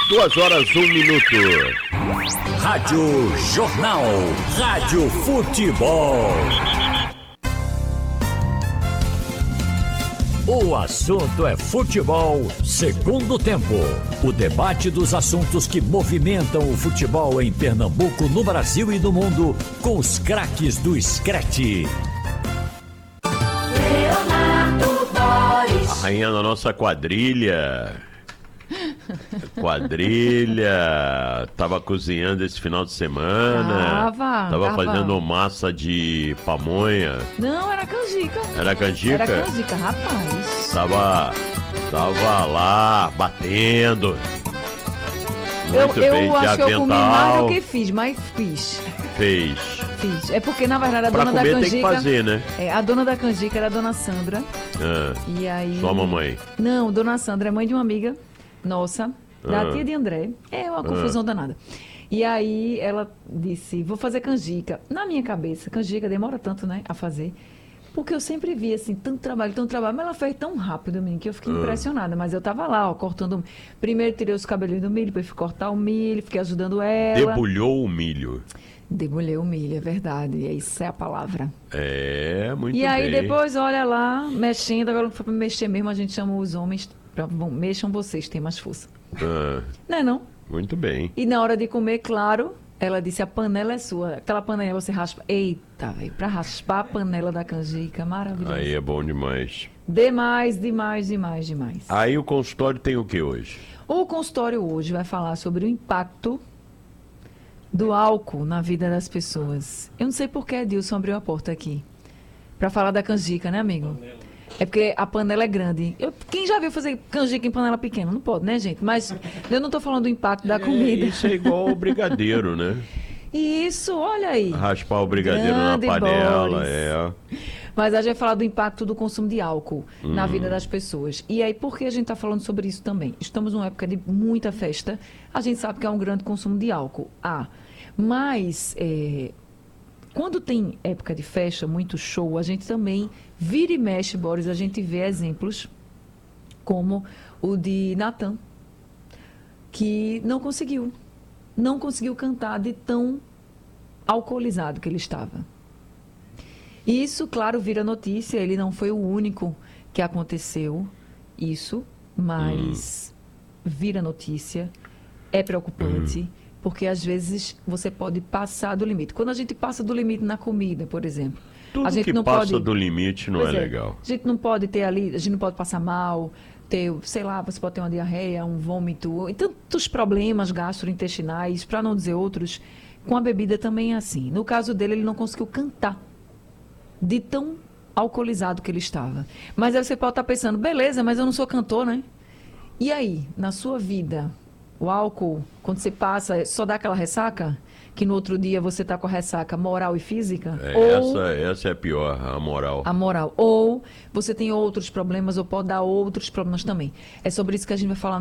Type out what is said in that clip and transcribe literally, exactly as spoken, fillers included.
Duas horas, um minuto. Rádio Jornal. Rádio Futebol. O assunto é futebol, segundo tempo. O debate dos assuntos que movimentam o futebol em Pernambuco, no Brasil e no mundo, com os craques do Screte. A rainha da nossa quadrilha. Quadrilha. Tava cozinhando esse final de semana. Tava. Tava tava. fazendo massa de pamonha. Não, era canjica. Era canjica? Era canjica, rapaz. Tava, tava lá batendo. Muito eu bem, eu de acho que eu comi mais avental. do que fiz, mas fiz. Fez. Fiz. É porque, na verdade, a Pra dona da comer canjica... tem que fazer, né? É, a dona da canjica era a dona Sandra. Ah, E aí... sua mamãe. Não, dona Sandra é mãe de uma amiga nossa, da Ah. tia de André. É uma confusão danada. E aí ela disse, vou fazer canjica. Na minha cabeça, canjica demora tanto, né, a fazer. Porque eu sempre vi, assim, tanto trabalho, tanto trabalho. Mas ela fez tão rápido, menino, que eu fiquei impressionada. Mas eu tava lá, ó, cortando... Primeiro tirei os cabelinhos do milho, depois fui cortar o milho, fiquei ajudando ela. Debulhou o milho. Debulhei o milho, é verdade. E isso é a palavra. É, muito E bem. aí depois, olha lá, mexendo. Agora não foi pra mexer mesmo, a gente chama os homens... Pra, bom, mexam vocês, tem mais força. Ah, Não é não? muito bem. E na hora de comer, claro, ela disse, a panela é sua. Aquela panela você raspa. Eita, velho, pra raspar a panela da canjica, maravilhoso. Aí é bom demais. Demais, demais, demais, demais. Aí o consultório tem o que hoje? O consultório hoje vai falar sobre o impacto do álcool na vida das pessoas. Eu não sei por que Edilson abriu a porta aqui. Pra falar da canjica, né, amigo? É porque a panela é grande. Eu, quem já viu fazer canjica em panela pequena? Não pode, né, gente? Mas eu não tô falando do impacto da comida. É, isso é igual o brigadeiro, né? Isso, olha aí. Raspar o brigadeiro Grande na panela, Boris. é. Mas a gente vai falar do impacto do consumo de álcool Hum. na vida das pessoas. E aí, por que a gente está falando sobre isso também? Estamos numa época de muita festa. A gente sabe que há um grande consumo de álcool. Ah, mas é, quando tem época de festa, muito show, a gente também vira e mexe, Boris, a gente vê exemplos como o de Natan, que não conseguiu. Não conseguiu cantar de tão alcoolizado que ele estava. E isso, claro, vira notícia. Ele não foi o único que aconteceu isso, mas hum. vira notícia. É preocupante, hum. porque às vezes você pode passar do limite. Quando a gente passa do limite na comida, por exemplo, Tudo a gente que não passa pode... do limite não Pois é, é, legal. A gente não pode ter ali, a gente não pode passar mal, ter, sei lá, você pode ter uma diarreia, um vômito, e tantos problemas gastrointestinais, para não dizer outros. Com a bebida também é assim. No caso dele, ele não conseguiu cantar de tão alcoolizado que ele estava. Mas aí você pode estar pensando, beleza, mas eu não sou cantor, né? E aí, na sua vida, o álcool, quando você passa, só dá aquela ressaca? Que no outro dia você está com a ressaca moral e física? É, ou essa, essa é a pior, a moral. a moral. Ou você tem outros problemas, ou pode dar outros problemas também. É sobre isso que a gente vai falar